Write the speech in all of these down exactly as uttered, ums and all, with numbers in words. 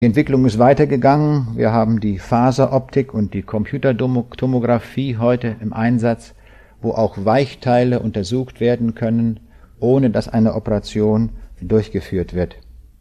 Die Entwicklung ist weitergegangen. Wir haben die Faseroptik und die Computertomographie heute im Einsatz, wo auch Weichteile untersucht werden können, ohne dass eine Operation durchgeführt wird.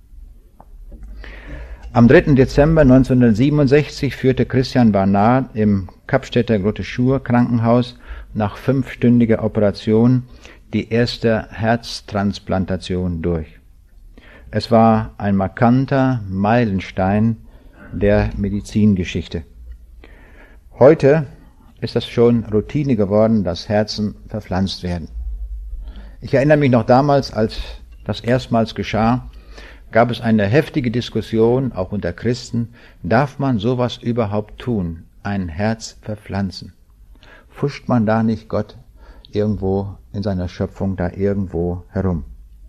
Am dritten Dezember neunzehnhundertsiebenundsechzig führte Christian Barnard im Kapstädter Grotte-Schur Krankenhaus nach fünfstündiger Operation die erste Herztransplantation durch. Es war ein markanter Meilenstein der Medizingeschichte. Heute ist es schon Routine geworden, dass Herzen verpflanzt werden. Ich erinnere mich noch damals, als das erstmals geschah, gab es eine heftige Diskussion, auch unter Christen, darf man sowas überhaupt tun, ein Herz verpflanzen? Pfuscht man da nicht Gott irgendwo in seiner Schöpfung da irgendwo herum?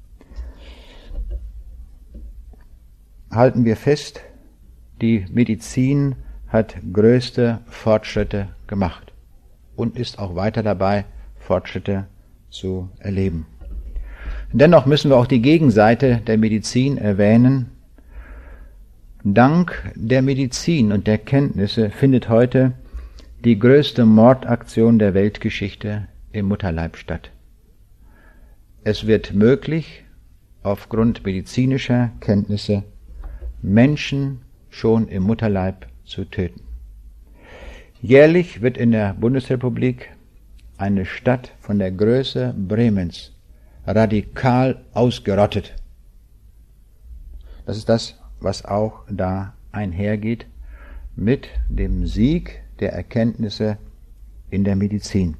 Halten wir fest, die Medizin hat größte Fortschritte gemacht und ist auch weiter dabei, Fortschritte zu erleben. Dennoch müssen wir auch die Gegenseite der Medizin erwähnen. Dank der Medizin und der Kenntnisse findet heute die größte Mordaktion der Weltgeschichte im Mutterleib statt. Es wird möglich, aufgrund medizinischer Kenntnisse Menschen schon im Mutterleib zu töten. Jährlich wird in der Bundesrepublik eine Stadt von der Größe Bremens radikal ausgerottet. Das ist das, was auch da einhergeht mit dem Sieg der Erkenntnisse in der Medizin.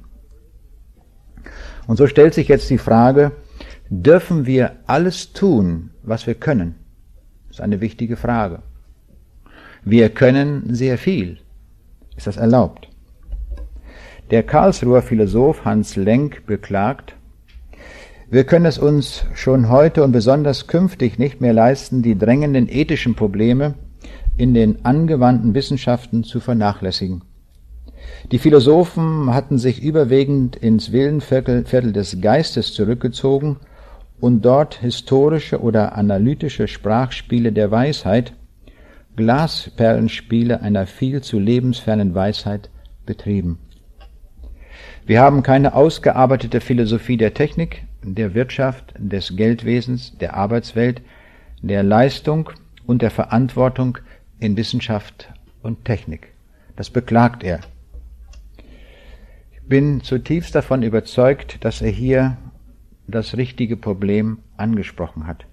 Und so stellt sich jetzt die Frage, dürfen wir alles tun, was wir können? Das ist eine wichtige Frage. Wir können sehr viel. Ist das erlaubt? Der Karlsruher Philosoph Hans Lenk beklagt, wir können es uns schon heute und besonders künftig nicht mehr leisten, die drängenden ethischen Probleme in den angewandten Wissenschaften zu vernachlässigen. Die Philosophen hatten sich überwiegend ins Villenviertel des Geistes zurückgezogen und dort historische oder analytische Sprachspiele der Weisheit, Glasperlenspiele einer viel zu lebensfernen Weisheit betrieben. Wir haben keine ausgearbeitete Philosophie der Technik, der Wirtschaft, des Geldwesens, der Arbeitswelt, der Leistung und der Verantwortung in Wissenschaft und Technik. Das beklagt er. Ich bin zutiefst davon überzeugt, dass er hier das richtige Problem angesprochen hat.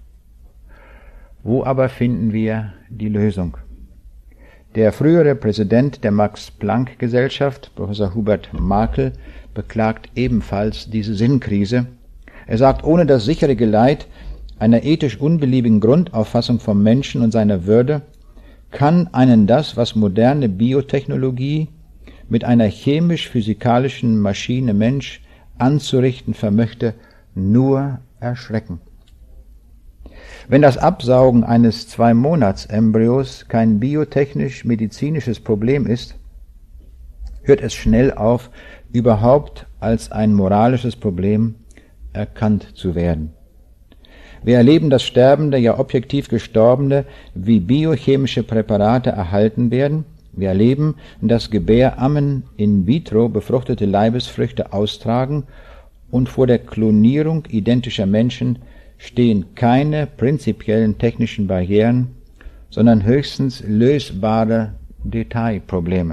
Wo aber finden wir die Lösung? Der frühere Präsident der Max-Planck-Gesellschaft, Professor Hubert Markel, beklagt ebenfalls diese Sinnkrise. Er sagt, ohne das sichere Geleit einer ethisch unbeliebigen Grundauffassung vom Menschen und seiner Würde kann einen das, was moderne Biotechnologie mit einer chemisch-physikalischen Maschine Mensch anzurichten vermöchte, nur erschrecken. Wenn das Absaugen eines Zwei-Monats-Embryos kein biotechnisch-medizinisches Problem ist, hört es schnell auf, überhaupt als ein moralisches Problem erkannt zu werden. Wir erleben das Sterben der ja objektiv Gestorbene, wie biochemische Präparate erhalten werden. Wir erleben, dass Gebärammen in vitro befruchtete Leibesfrüchte austragen und vor der Klonierung identischer Menschen stehen keine prinzipiellen technischen Barrieren, sondern höchstens lösbare Detailprobleme.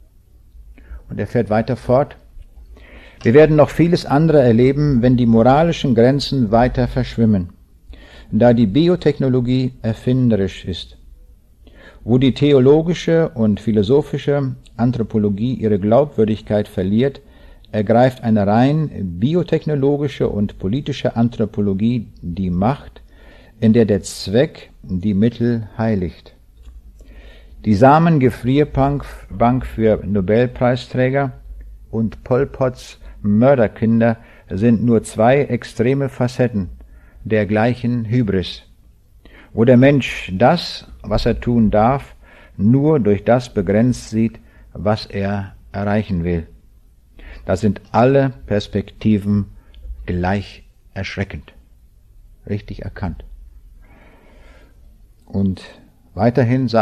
Und er fährt weiter fort. Wir werden noch vieles andere erleben, wenn die moralischen Grenzen weiter verschwimmen, da die Biotechnologie erfinderisch ist. Wo die theologische und philosophische Anthropologie ihre Glaubwürdigkeit verliert, ergreift eine rein biotechnologische und politische Anthropologie die Macht, in der der Zweck die Mittel heiligt. Die Samengefrierbank für Nobelpreisträger und Pol Pots Mörderkinder sind nur zwei extreme Facetten der gleichen Hybris, wo der Mensch das, was er tun darf, nur durch das begrenzt sieht, was er erreichen will. Da sind alle Perspektiven gleich erschreckend. Richtig erkannt. Und Weiterhin